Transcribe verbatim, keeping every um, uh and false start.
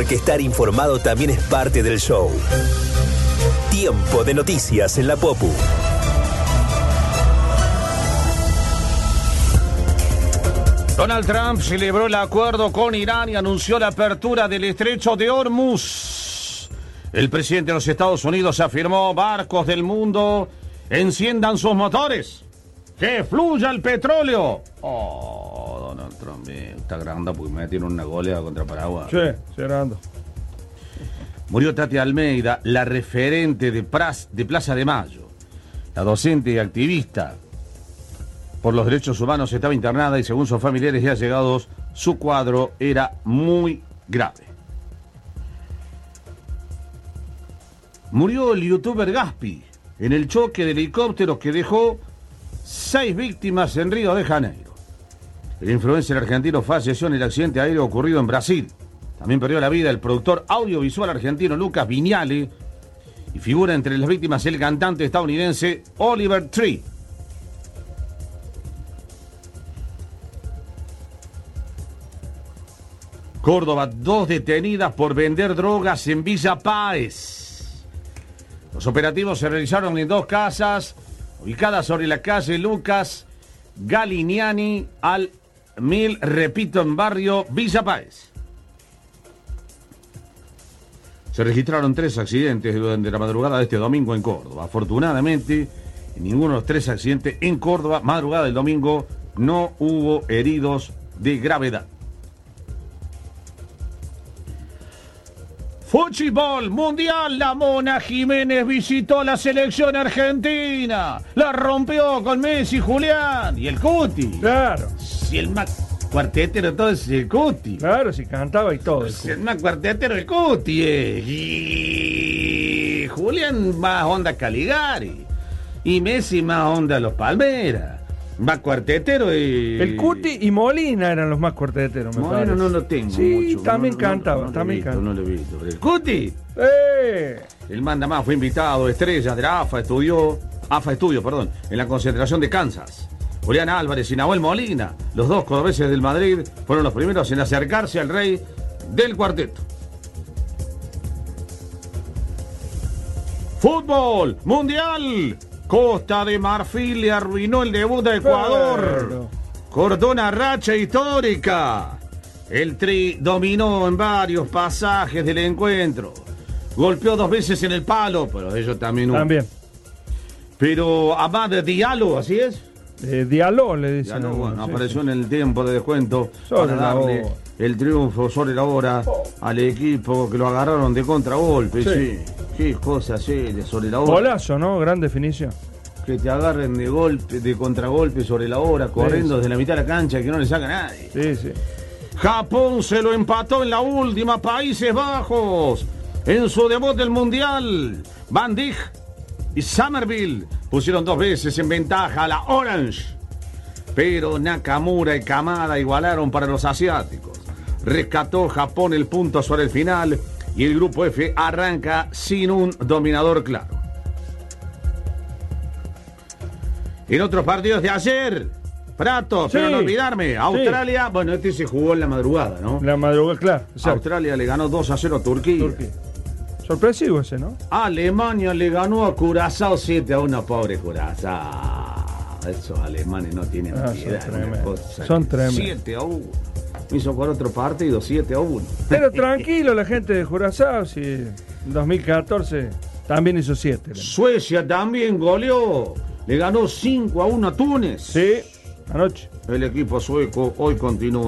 porque estar informado también es parte del show. Tiempo de noticias en la Popu. Donald Trump celebró el acuerdo con Irán y anunció la apertura del estrecho de Hormuz. El presidente de los Estados Unidos afirmó: barcos del mundo, enciendan sus motores, que fluya el petróleo. Oh, Donald Trump eh, está grande porque me tiene una goleada contra Paraguay. Sí, sí, grande. Murió Tati Almeida, la referente de, Pras, de Plaza de Mayo. La docente y activista por los derechos humanos estaba internada y, según sus familiares y allegados, su cuadro era muy grave. Murió el youtuber Gaspi en el choque de helicópteros que dejó seis víctimas en Río de Janeiro. El influencer argentino falleció en el accidente aéreo ocurrido en Brasil. También perdió la vida el productor audiovisual argentino Lucas Viñale, y figura entre las víctimas el cantante estadounidense Oliver Tree. Córdoba, dos detenidas por vender drogas en Villa Páez. Los operativos se realizaron en dos casas ubicadas sobre la calle Lucas Galiniani al Mil, repito, en barrio Villa Páez. Se registraron tres accidentes durante la madrugada de este domingo en Córdoba. Afortunadamente, en ninguno de los tres accidentes en Córdoba, madrugada del domingo, no hubo heridos de gravedad. Fútbol mundial, la Mona Jiménez visitó la selección argentina. La rompió con Messi, Julián y el Cuti. Claro. Si el más cuartetero todo es el Cuti. Claro, si cantaba y todo. Si el más cuartetero el Cuti. Eh. Y Julián más onda Caligari. Y Messi más onda Los Palmeras. Más cuartetero y... El Cuti y Molina eran los más cuarteteros, me Molina parece. no lo tengo sí, mucho. también no, no, cantaba, no, no también visto, cantaba. No lo he visto. Pero el Cuti, ¡Eh! el manda más, fue invitado, estrellas de la AFA, estudió, AFA Estudio, perdón, en la concentración de Kansas. Julián Álvarez y Nahuel Molina, los dos cordobeses del Madrid, fueron los primeros en acercarse al rey del cuarteto. Fútbol mundial. Costa de Marfil le arruinó el debut de Ecuador. Pero... cortó una racha histórica. El Tri dominó en varios pasajes del encuentro. Golpeó dos veces en el palo, pero ellos también hubo. También. Pero Amad Diallo, ¿así es? Eh, Diallo le dicen. Diallo, algunos, bueno, sí, apareció sí. en el tiempo de descuento Sobre para la darle hora. el triunfo sobre la hora al equipo que lo agarraron de contragolpe. Sí. Sí. Qué cosa, sí, de sobre la hora. Golazo, ¿no? Gran definición. Que te agarren de golpe, de contragolpe sobre la hora, corriendo sí. desde la mitad de la cancha, que no le saca a nadie. Sí, sí. Japón se lo empató en la última, Países Bajos, en su debut del Mundial. Van Dijk y Somerville pusieron dos veces en ventaja a la Orange, pero Nakamura y Kamada igualaron para los asiáticos. Rescató Japón el punto sobre el final y el grupo F arranca sin un dominador claro. En otros partidos de ayer, Prato, Sí, pero no olvidarme, Australia, sí. bueno, este se jugó en la madrugada, ¿no? La madrugada, claro. Exacto. Australia le ganó dos a cero a Turquía. Turquía. Sorpresivo ese, ¿no? Alemania le ganó a Curazao siete a uno, pobre Curazao. Esos alemanes no tienen Ah, son piedad. tremendos. Son tremendos. siete a uno. Hizo jugar otro partido, siete a uno. Pero tranquilo, la gente de Curazao, si en dos mil catorce también hizo siete. Suecia también goleó. Le ganó cinco a uno a Túnez. Sí, anoche. El equipo sueco hoy continúa.